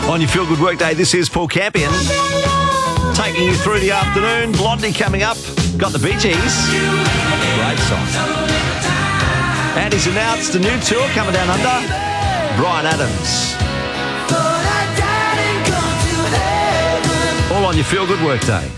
On your Feel Good Workday, this is Paul Campion. Taking you through the afternoon. Blondie coming up. Got the Bee Gees. Great song. And he's announced a new tour coming down under. Bryan Adams. All on your Feel Good Workday.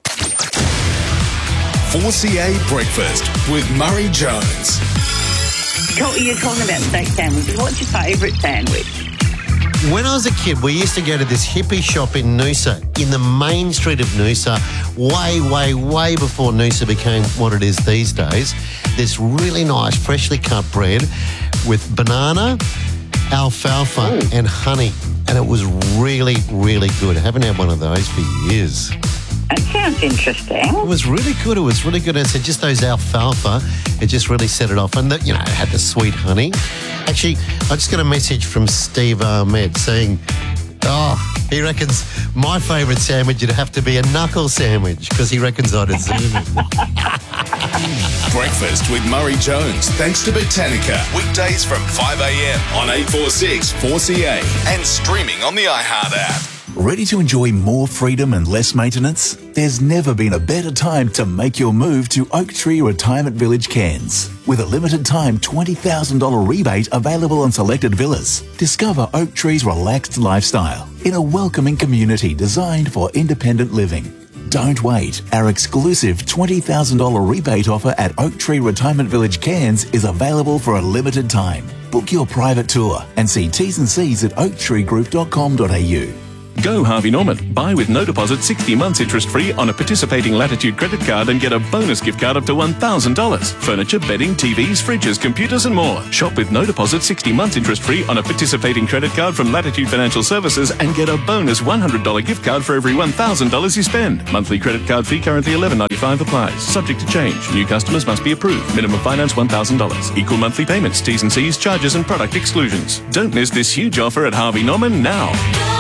4CA Breakfast with Murray Jones. You're talking about steak sandwiches. What's your favourite sandwich? When I was a kid, we used to go to this hippie shop in Noosa, in the main street of Noosa, way before Noosa became what it is these days. This really nice, freshly cut bread with banana, alfalfa and honey. And it was really, really good. I haven't had one of those for years. That sounds interesting. It was really good. And so just those alfalfa, it just really set it off. And, it had the sweet honey. Actually, I just got a message from Steve Ahmed saying, he reckons my favourite sandwich would have to be a knuckle sandwich because he reckons I'd zoom it. Breakfast with Murray Jones, thanks to Botanica. Weekdays from 5 a.m. on 846 4CA and streaming on the iHeart app. Ready to enjoy more freedom and less maintenance? There's never been a better time to make your move to Oak Tree Retirement Village, Cairns. With a limited time $20,000 rebate available on selected villas. Discover Oak Tree's relaxed lifestyle in a welcoming community designed for independent living. Don't wait. Our exclusive $20,000 rebate offer at Oak Tree Retirement Village, Cairns is available for a limited time. Book your private tour and see T's and C's at oaktreegroup.com.au. Go Harvey Norman. Buy with no deposit 60 months interest-free on a participating Latitude credit card and get a bonus gift card up to $1,000. Furniture, bedding, TVs, fridges, computers and more. Shop with no deposit 60 months interest-free on a participating credit card from Latitude Financial Services and get a bonus $100 gift card for every $1,000 you spend. Monthly credit card fee currently $11.95 applies. Subject to change. New customers must be approved. Minimum finance $1,000. Equal monthly payments. T's and C's, charges and product exclusions. Don't miss this huge offer at Harvey Norman now.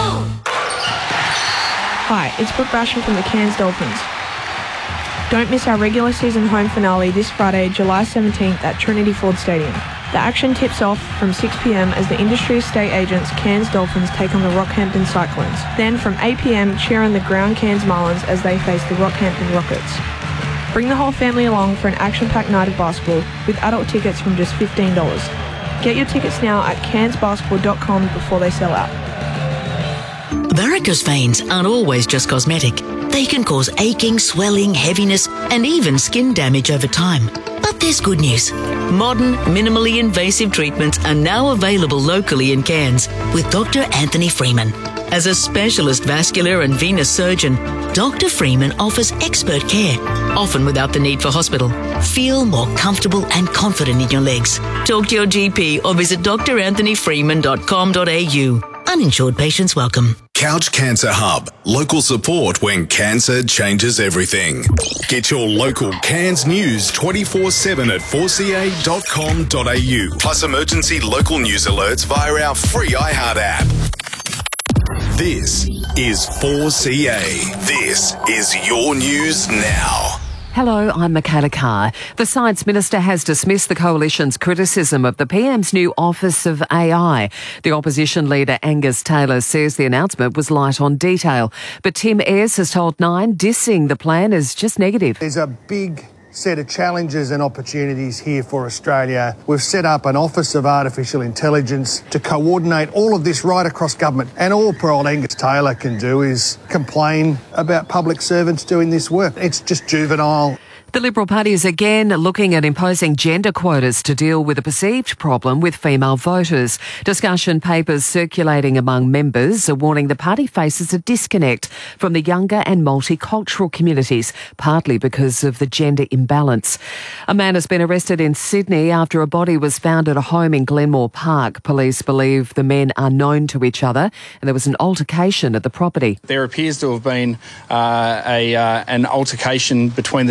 Hi, it's Brooke Basham from the Cairns Dolphins. Don't miss our regular season home finale this Friday, July 17th at Trinity Ford Stadium. The action tips off from 6 p.m. as the industry estate agents Cairns Dolphins take on the Rockhampton Cyclones. Then from 8 p.m, cheer on the Ground Cairns Marlins as they face the Rockhampton Rockets. Bring the whole family along for an action-packed night of basketball with adult tickets from just $15. Get your tickets now at cairnsbasketball.com before they sell out. Varicose veins aren't always just cosmetic. They can cause aching, swelling, heaviness, and even skin damage over time. But there's good news. Modern, minimally invasive treatments are now available locally in Cairns with Dr. Anthony Freeman. As a specialist vascular and venous surgeon, Dr. Freeman offers expert care, often without the need for hospital. Feel more comfortable and confident in your legs. Talk to your GP or visit drAnthonyFreeman.com.au. Uninsured patients welcome. Couch Cancer Hub. Local support when cancer changes everything. Get your local Cairns news 24/7 at 4ca.com.au. Plus emergency local news alerts via our free iHeart app. This is 4CA. This is your news now. Hello, I'm Michaela Carr. The Science Minister has dismissed the Coalition's criticism of the PM's new Office of AI. The opposition leader Angus Taylor says the announcement was light on detail. But Tim Ayres has told Nine dissing the plan is just negative. There's a big set of challenges and opportunities here for Australia. We've set up an Office of Artificial Intelligence to coordinate all of this right across government. And all poor old Angus Taylor can do is complain about public servants doing this work. It's just juvenile. The Liberal Party is again looking at imposing gender quotas to deal with a perceived problem with female voters. Discussion papers circulating among members are warning the party faces a disconnect from the younger and multicultural communities, partly because of the gender imbalance. A man has been arrested in Sydney after a body was found at a home in Glenmore Park. Police believe the men are known to each other and there was an altercation at the property. There appears to have been an altercation between the two parties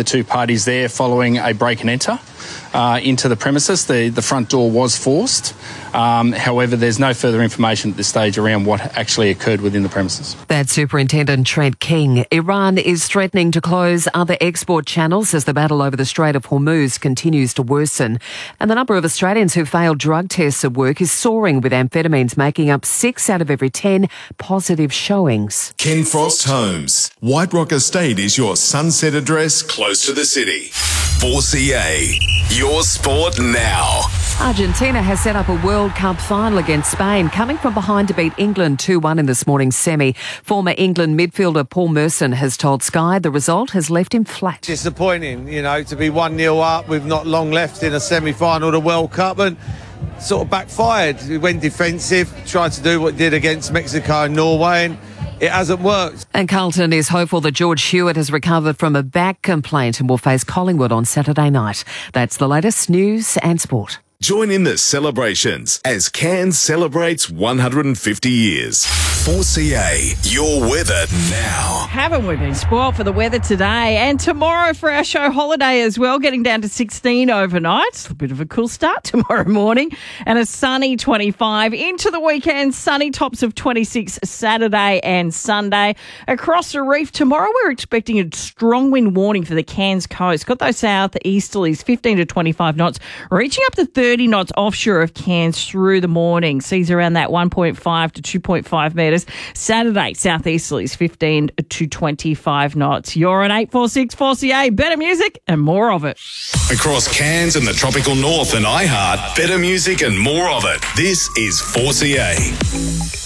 authorities there following a break and enter into the premises. The front door was forced. However, there's no further information at this stage around what actually occurred within the premises. That's Superintendent Trent King. Iran is threatening to close other export channels as the battle over the Strait of Hormuz continues to worsen. And the number of Australians who failed drug tests at work is soaring, with amphetamines making up 6 out of every 10 positive showings. Ken Frost Homes. White Rock Estate is your sunset address close to the city. 4CA. Your sport now. Argentina has set up a World Cup final against Spain, coming from behind to beat England 2-1 in this morning's semi. Former England midfielder Paul Merson has told Sky the result has left him flat. Disappointing, to be 1-0 up with not long left in a semi-final of the World Cup, and sort of backfired. We went defensive, tried to do what it did against Mexico and Norway, and it hasn't worked. And Carlton is hopeful that George Hewitt has recovered from a back complaint and will face Collingwood on Saturday night. That's the latest news and sport. Join in the celebrations as Cairns celebrates 150 years. 4CA, your weather now. Haven't we been spoiled for the weather today and tomorrow for our show holiday as well, getting down to 16 overnight. A bit of a cool start tomorrow morning, and a sunny 25 into the weekend. Sunny tops of 26 Saturday and Sunday. Across the reef tomorrow, we're expecting a strong wind warning for the Cairns coast. Got those southeasterlies 15 to 25 knots, reaching up to 30 knots offshore of Cairns through the morning. Seas around that 1.5 to 2.5 metres. Saturday, southeasterlies 15 to 25 knots. You're on 846 4CA. Better music and more of it. Across Cairns and the tropical north and iHeart, better music and more of it. This is 4CA.